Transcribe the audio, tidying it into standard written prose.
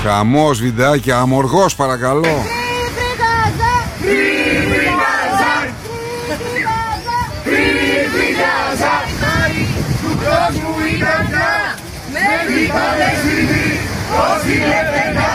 Χαμός, βιντεάκι, αμοργός παρακαλώ. Του κόσμου η καρδιά, με δίπα δεν σβήνει, όσοι λεπτά